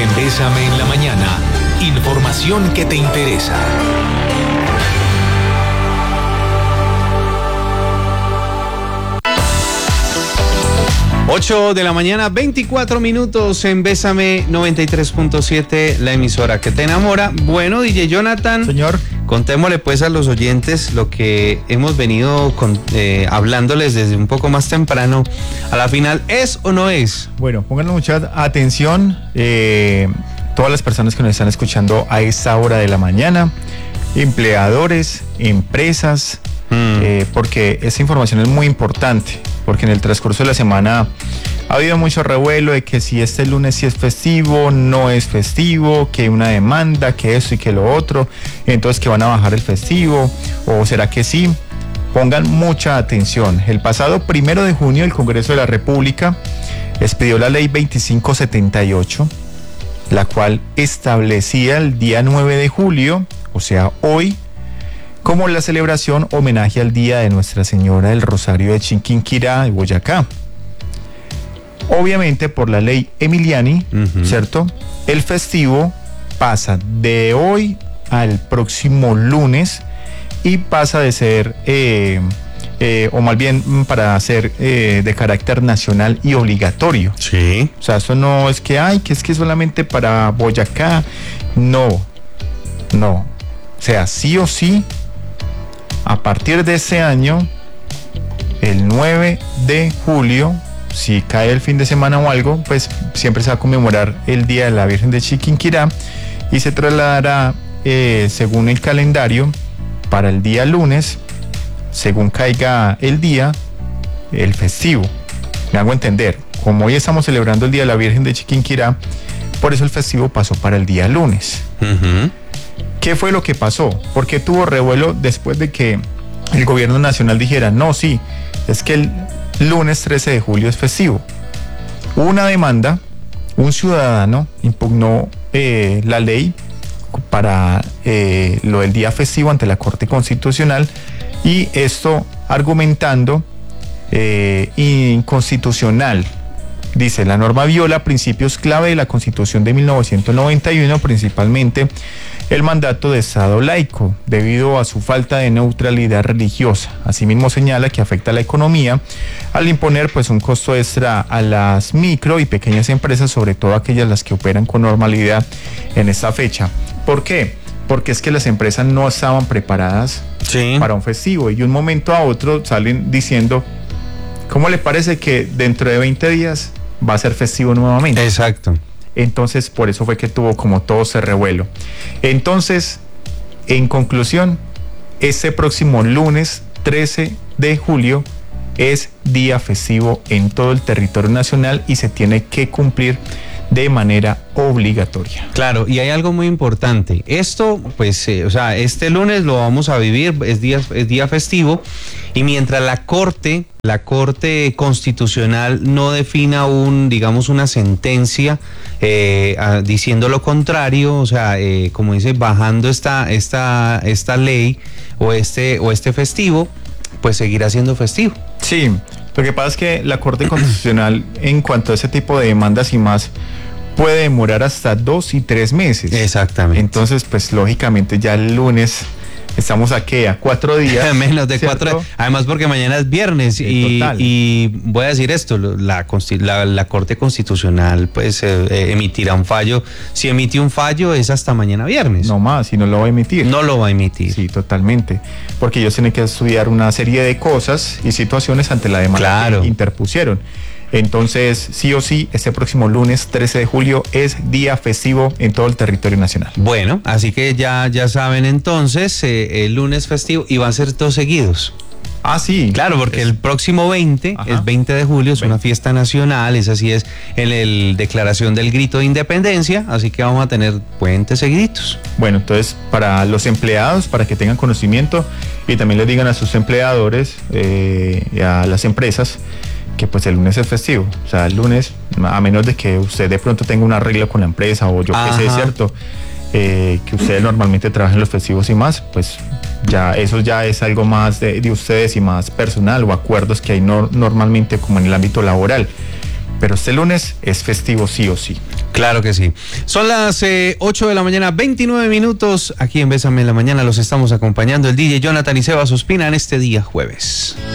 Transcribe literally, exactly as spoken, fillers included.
En Bésame en la Mañana, información que te interesa. ocho de la mañana, veinticuatro minutos en Bésame noventa y tres punto siete, la emisora que te enamora. Bueno, D J Jonathan. Señor. Contémosle pues a los oyentes lo que hemos venido con, eh, hablándoles desde un poco más temprano. A la final, ¿es o no es? Bueno, pónganle mucha atención, eh, todas las personas que nos están escuchando a esta hora de la mañana, empleadores, empresas, mm. eh, porque esta información es muy importante, porque en el transcurso de la semana ha habido mucho revuelo de que si este lunes sí es festivo, no es festivo, que hay una demanda, que eso y que lo otro, entonces que van a bajar el festivo, o será que sí. Pongan mucha atención. El pasado primero de junio el Congreso de la República expidió la ley veinticinco setenta y ocho, la cual establecía el día nueve de julio, o sea hoy, como la celebración homenaje al Día de Nuestra Señora del Rosario de Chiquinquirá, de Boyacá. Obviamente por la ley Emiliani, uh-huh. ¿cierto? El festivo pasa de hoy al próximo lunes y pasa de ser, eh, eh, o más bien para ser eh, de carácter nacional y obligatorio. Sí. O sea, eso no es que, ay, que es que solamente para Boyacá. No, no. O sea, sí o sí, a partir de ese año, el nueve de julio, si cae el fin de semana o algo, pues siempre se va a conmemorar el Día de la Virgen de Chiquinquirá y se trasladará, eh, según el calendario, para el día lunes, según caiga el día, el festivo. Me hago entender, como hoy estamos celebrando el Día de la Virgen de Chiquinquirá, por eso el festivo pasó para el día lunes. Uh-huh. ¿Qué fue lo que pasó? ¿Por qué tuvo revuelo después de que el gobierno nacional dijera, no, sí, es que el lunes trece de julio es festivo? Hubo una demanda, un ciudadano impugnó eh, la ley para eh, lo del día festivo ante la Corte Constitucional, y esto argumentando eh, inconstitucional. Dice, la norma viola principios clave de la Constitución de mil novecientos noventa y uno, principalmente el mandato de Estado laico, debido a su falta de neutralidad religiosa. Asimismo señala que afecta a la economía al imponer pues un costo extra a las micro y pequeñas empresas, sobre todo aquellas las que operan con normalidad en esta fecha. ¿Por qué? Porque es que las empresas no estaban preparadas sí. para un festivo, y de un momento a otro salen diciendo, ¿cómo le parece que dentro de veinte días va a ser festivo nuevamente? Exacto. Entonces, por eso fue que tuvo como todo ese revuelo. Entonces, en conclusión, este próximo lunes trece de julio es día festivo en todo el territorio nacional y se tiene que cumplir de manera obligatoria. Claro, y hay algo muy importante. Esto, pues, eh, o sea, este lunes lo vamos a vivir, es día, es día festivo, y mientras la Corte, la Corte Constitucional no defina un, digamos, una sentencia eh, a, diciendo lo contrario, o sea, eh, como dice, bajando esta, esta, esta ley o este, o este festivo, pues seguirá siendo festivo. Sí. Lo que pasa es que la Corte Constitucional, en cuanto a ese tipo de demandas y más, puede demorar hasta dos y tres meses. Exactamente. Entonces, pues lógicamente ya el lunes estamos aquí a cuatro días. Menos de ¿cierto? cuatro. Además, porque mañana es viernes. Sí, y, y voy a decir esto: la, la, la Corte Constitucional, pues, eh, emitirá un fallo. Si emite un fallo, es hasta mañana viernes. No más, si no lo va a emitir. No lo va a emitir. Sí, totalmente. Porque ellos tienen que estudiar una serie de cosas y situaciones ante la demanda claro. que interpusieron. Entonces, sí o sí, este próximo lunes trece de julio es día festivo en todo el territorio nacional. Bueno, así que ya, ya saben entonces, eh, el lunes festivo, y van a ser todos seguidos. Ah, sí. Claro, porque es... el próximo veinte, ajá, es veinte de julio, es veinte. Una fiesta nacional, es así, es en el Declaración del Grito de Independencia, así que vamos a tener puentes seguiditos. Bueno, entonces, para los empleados, para que tengan conocimiento, y también les digan a sus empleadores eh, y a las empresas, que pues el lunes es festivo. O sea, el lunes, a menos de que usted de pronto tenga un arreglo con la empresa o yo qué sé, ¿cierto? Eh, que ustedes normalmente trabajen los festivos y más, pues ya eso ya es algo más de, de ustedes y más personal, o acuerdos que hay no, normalmente como en el ámbito laboral. Pero este lunes es festivo sí o sí. Claro que sí. Son las eh, ocho de la mañana, veintinueve minutos. Aquí en Bésame en la Mañana los estamos acompañando el D J Jonathan y Sebas Ospina en este día jueves.